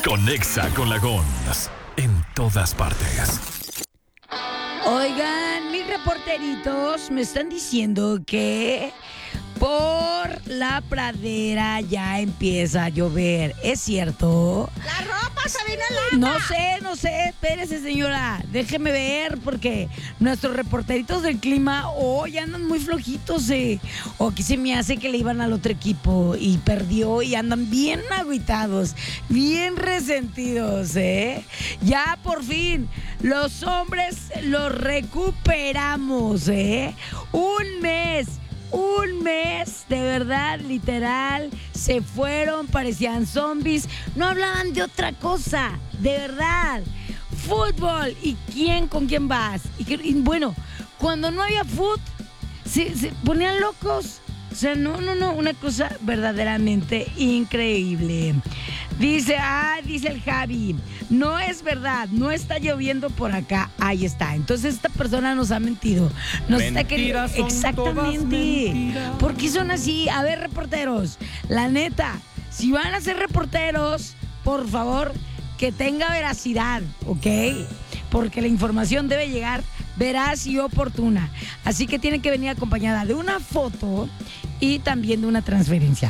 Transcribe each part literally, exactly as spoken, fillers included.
Conexa con la Gons en todas partes. Oigan, mis reporteritos me están diciendo que por la pradera ya empieza a llover. ¿Es cierto? La ropa se viene lata. No sé, no sé, espérese, señora. Déjeme ver, porque nuestros reporteritos del clima hoy andan muy flojitos, eh. O aquí se me hace que le iban al otro equipo y perdió y andan bien agüitados, bien resentidos, eh. Ya por fin, los hombres los recuperamos, eh. Un mes. Un mes, de verdad, literal, se fueron, parecían zombies, no hablaban de otra cosa, de verdad. Fútbol, ¿y quién con quién vas? Y, que, y bueno, cuando no había fútbol, se, se ponían locos. O sea, no, no, no, una cosa verdaderamente increíble. Dice, ah, dice el Javi, no es verdad, no está lloviendo por acá. Ahí está. Entonces esta persona nos ha mentido. Nos mentiras está queriendo. Exactamente. ¿Por qué son así? A ver, reporteros, la neta, si van a ser reporteros, por favor, que tenga veracidad, ¿ok? Porque la información debe llegar veraz y oportuna. Así que tiene que venir acompañada de una foto y también de una transferencia.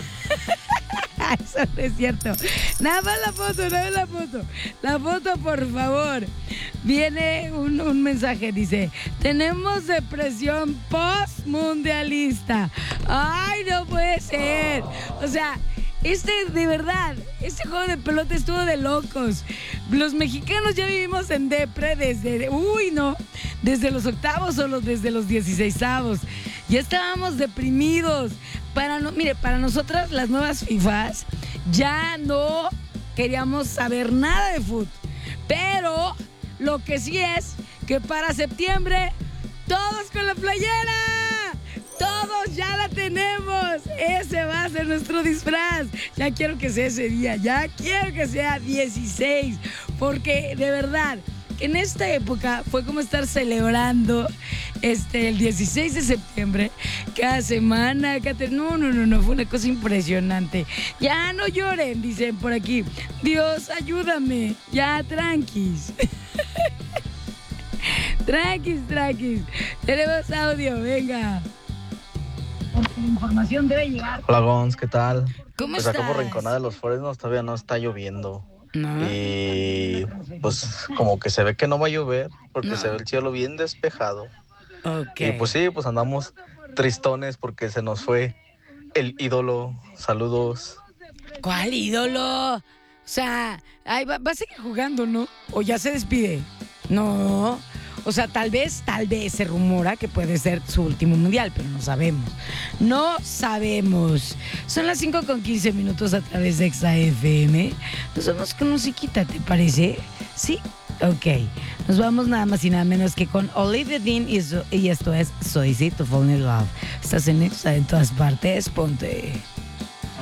Eso no es cierto. Nada más la foto, nada más la foto. La foto, por favor. Viene un, un mensaje, dice: tenemos depresión postmundialista. Ay, no puede ser. O sea, este, de verdad, este juego de pelota estuvo de locos. Los mexicanos ya vivimos en depre desde, uy, no, desde los octavos o los, desde los dieciseisavos. Ya estábamos deprimidos. Para no, mire, para nosotras las nuevas FIFAs ya no queríamos saber nada de fútbol. Pero lo que sí es que para septiembre todos con la playera. Todos ya la tenemos. Ese va a ser nuestro disfraz. Ya quiero que sea ese día. Ya quiero que sea dieciséis. Porque de verdad, en esta época fue como estar celebrando este, el dieciséis de septiembre. Cada semana. Cada... No, no, no, no. Fue una cosa impresionante. Ya no lloren, dicen por aquí. Dios, ayúdame. Ya, tranquis. Tranquis, tranquis. Tenemos audio, venga. Porque la información debe llegar. Hola, Gons, ¿qué tal? ¿Cómo pues estás? Acá por Rinconada de los Fresnos todavía no está lloviendo. No. Y pues como que se ve que no va a llover porque No. se ve el cielo bien despejado. Okay. Y pues sí, pues andamos tristones porque se nos fue el ídolo. Saludos. ¿Cuál ídolo? O sea, ay, va, va a seguir jugando, ¿no? ¿O ya se despide? No. O sea, tal vez, tal vez se rumora que puede ser su último mundial, pero no sabemos. No sabemos. Son las cinco con quince minutos a través de Exa F M. Nos vamos con musiquita, ¿te parece? ¿Sí? Ok. Nos vamos nada más y nada menos que con Olivia Dean y, eso, y esto es So Easy to Fall in Love. Estás en Exa en todas partes, ponte.